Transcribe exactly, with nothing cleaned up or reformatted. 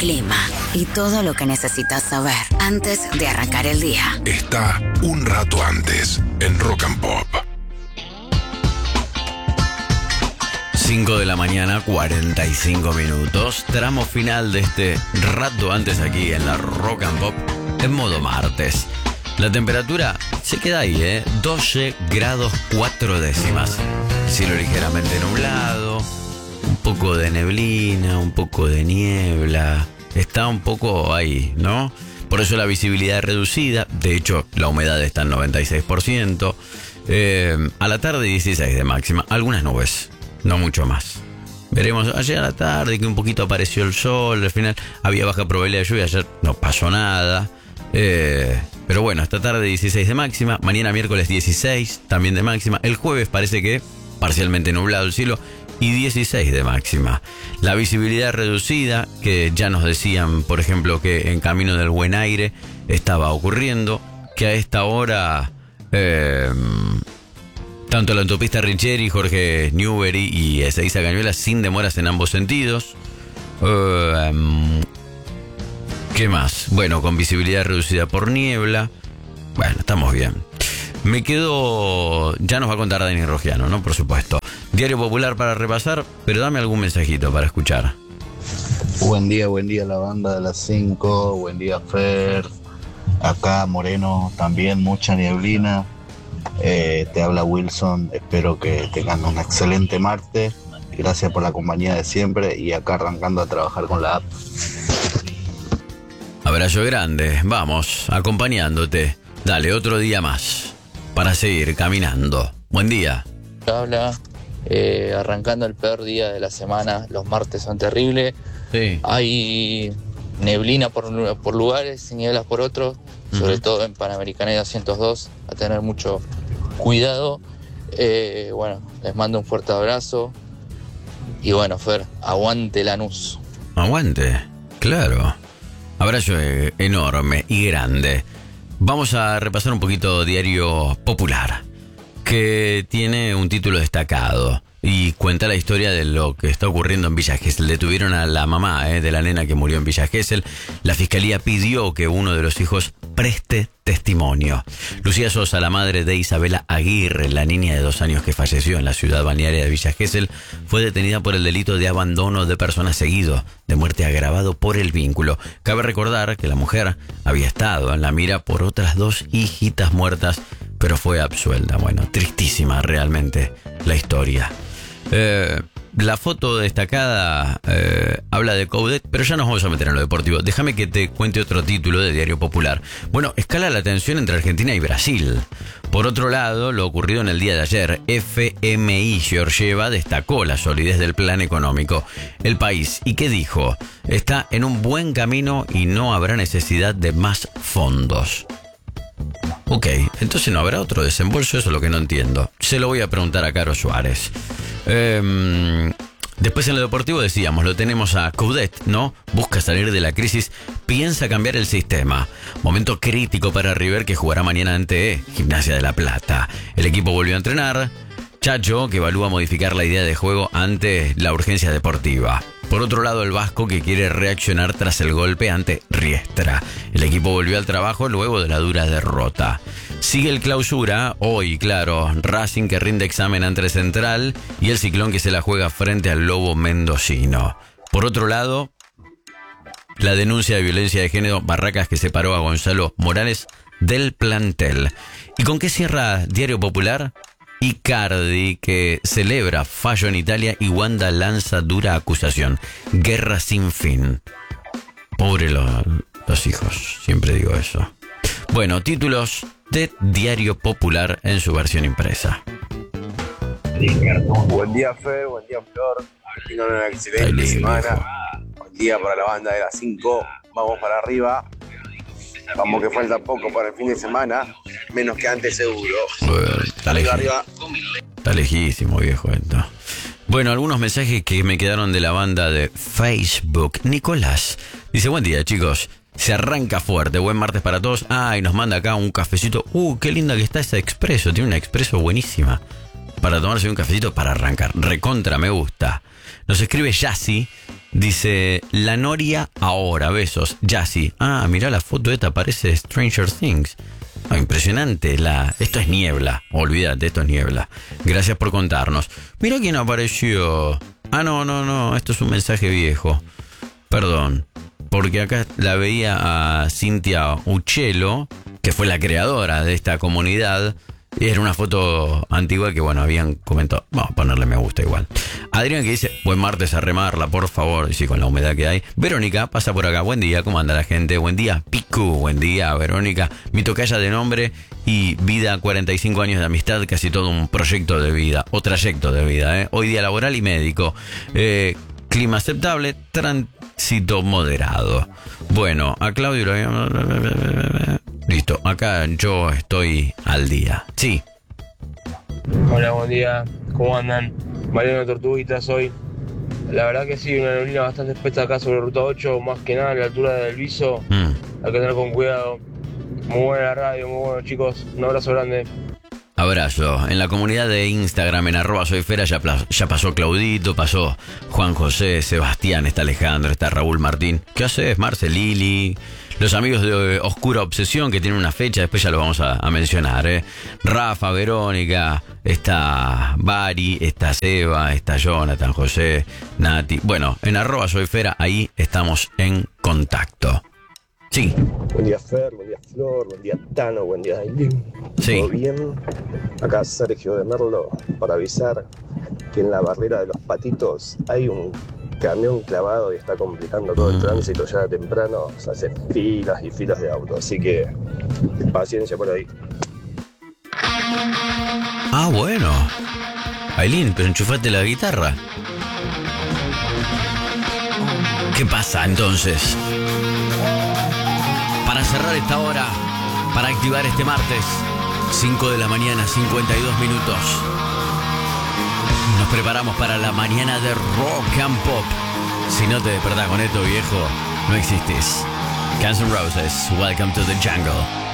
clima y todo lo que necesitas saber antes de arrancar el día. Está un rato antes en Rock and Pop. cinco de la mañana, cuarenta y cinco minutos. Tramo final de este rato antes aquí en la Rock and Pop en modo martes. La temperatura se queda ahí, ¿eh? doce grados cuatro décimas. Cielo ligeramente nublado, un poco de neblina, un poco de niebla. Está un poco ahí, ¿no? Por eso la visibilidad es reducida. De hecho, la humedad está en noventa y seis por ciento. Eh, a la tarde dieciséis de máxima. Algunas nubes. No mucho más. Veremos ayer a la tarde que un poquito apareció el sol. Al final había baja probabilidad de lluvia. Ayer no pasó nada. Eh, pero bueno, esta tarde dieciséis de máxima. Mañana miércoles dieciséis también de máxima. El jueves parece que parcialmente nublado el cielo y dieciséis de máxima. La visibilidad reducida, que ya nos decían, por ejemplo, que en Camino del Buen Aire estaba ocurriendo. Que a esta hora... Eh, Tanto la autopista Richeri, Jorge Newbery y Ezeiza Cañuelas sin demoras en ambos sentidos. Uh, um, ¿Qué más? Bueno, con visibilidad reducida por niebla. Bueno, estamos bien. Me quedo... Ya nos va a contar Dani Rogiano, ¿no? Por supuesto. Diario Popular para repasar, pero dame algún mensajito para escuchar. Buen día, buen día la banda de las cinco. Buen día, Fer. Acá, Moreno, también mucha nieblina. Eh, te habla Wilson, espero que tengan un excelente martes. Gracias por la compañía de siempre y acá arrancando a trabajar con la app. Abrazo grande, vamos, acompañándote. Dale, otro día más para seguir caminando. Buen día. Habla, eh, arrancando el peor día de la semana. Los martes son terribles. Sí. Hay neblina por, por lugares y nieblas por otros. Sobre uh-huh. todo en Panamericana doscientos dos, a tener mucho cuidado. Eh, bueno, les mando un fuerte abrazo. Y bueno, Fer, aguante Lanús. Aguante, claro. Abrazo eh, enorme y grande. Vamos a repasar un poquito Diario Popular, que tiene un título destacado y cuenta la historia de lo que está ocurriendo en Villa Gesell. Detuvieron a la mamá eh, de la nena que murió en Villa Gesell. La fiscalía pidió que uno de los hijos preste testimonio. Lucía Sosa, la madre de Isabela Aguirre, la niña de dos años que falleció en la ciudad balnearia de Villa Gesell, fue detenida por el delito de abandono de personas seguido, de muerte agravado por el vínculo. Cabe recordar que la mujer había estado en la mira por otras dos hijitas muertas, pero fue absuelta. Bueno, tristísima realmente la historia. Eh, la foto destacada eh, habla de Coudet, pero ya nos vamos a meter en lo deportivo. Déjame que te cuente otro título de Diario Popular. Bueno, escala la tensión entre Argentina y Brasil. Por otro lado, lo ocurrido en el día de ayer, F M I Georgieva destacó la solidez del plan económico. El país, ¿y qué dijo? Está en un buen camino y no habrá necesidad de más fondos. Ok, entonces no habrá otro desembolso, eso es lo que no entiendo. Se lo voy a preguntar a Caro Suárez. Eh, después en lo deportivo decíamos, lo tenemos a Coudet, ¿no? Busca salir de la crisis, piensa cambiar el sistema. Momento crítico para River, que jugará mañana ante Gimnasia de La Plata. El equipo volvió a entrenar. Chacho, que evalúa modificar la idea de juego ante la urgencia deportiva. Por otro lado, el Vasco, que quiere reaccionar tras el golpe ante Riestra. El equipo volvió al trabajo luego de la dura derrota. Sigue el Clausura, hoy, claro, Racing, que rinde examen ante Central, y el Ciclón, que se la juega frente al Lobo mendocino. Por otro lado, la denuncia de violencia de género, Barracas, que separó a Gonzalo Morales del plantel. ¿Y con qué cierra Diario Popular? Icardi, que celebra fallo en Italia y Wanda lanza dura acusación. Guerra sin fin. Pobre lo, los hijos, siempre digo eso. Bueno, títulos de Diario Popular en su versión impresa. Buen día, Fer, buen día, Flor. Tengan una excelente Ay, semana. viejo. Buen día para la banda de las cinco. Vamos para arriba. Vamos que falta poco para el fin de semana. Menos que antes seguro. Bueno, está, arriba, lejí- arriba. está lejísimo, viejo, esto. Bueno, algunos mensajes que me quedaron de la banda de Facebook. Nicolás dice, buen día, chicos. Se arranca fuerte, buen martes para todos. Ah, y nos manda acá un cafecito. Uh, qué linda que está esa expreso. Tiene una expreso buenísima para tomarse un cafecito para arrancar. Recontra, me gusta. Nos escribe Yassi, Dice, la Noria ahora, besos, Jassy. Ah, mirá la foto esta, parece Stranger Things. Ah, impresionante, la... esto es niebla, olvídate, esto es niebla. Gracias por contarnos. Mirá quién apareció. Ah, no, no, no, esto es un mensaje viejo. Perdón, porque acá la veía a Cintia Uccello, que fue la creadora de esta comunidad. Y era una foto antigua que, bueno, habían comentado. Vamos a ponerle me gusta igual. Adrián que dice, buen martes a remarla, por favor. Y sí, con la humedad que hay. Verónica pasa por acá. Buen día, ¿cómo anda la gente? Buen día, Picu. Buen día, Verónica. Mi tocaya de nombre y vida, cuarenta y cinco años de amistad. Casi todo un proyecto de vida. O trayecto de vida, ¿eh? Hoy día laboral y médico. Eh, clima aceptable. Tránsito moderado. Bueno, a Claudio lo... Listo, acá yo estoy al día. Sí. Hola, buen día. ¿Cómo andan? Mariano Tortuguitas hoy. La verdad que sí, una neblina bastante espesa acá sobre Ruta ocho, más que nada a la altura del Viso. Mm. Hay que tener con cuidado. Muy buena la radio, muy bueno, chicos. Un abrazo grande. Abrazo. En la comunidad de Instagram, en arroba soyfera, ya, ya pasó Claudito, pasó Juan José, Sebastián, está Alejandro, está Raúl Martín. ¿Qué haces? Marcel, Lili, los amigos de Oscura Obsesión, que tienen una fecha, después ya lo vamos a, a mencionar, ¿eh? Rafa, Verónica, está Bari, está Seba, está Jonathan, José, Nati. Bueno, en arroba soyfera, ahí estamos en contacto. Sí. Buen día, Fer, buen día, Flor, buen día, Tano, buen día, Aileen. Sí. ¿Todo bien? Acá Sergio de Merlo para avisar que en la barrera de los Patitos hay un camión clavado y está complicando todo el tránsito ya temprano. Se hacen filas y filas de autos, así que paciencia por ahí. Ah, bueno. Aileen, pero enchufate la guitarra. ¿Qué pasa entonces? Para cerrar esta hora, para activar este martes, cinco de la mañana, cincuenta y dos minutos. Nos preparamos para la mañana de Rock and Pop. Si no te despertás con esto, viejo, no existís. Guns N' Roses, Welcome to the Jungle.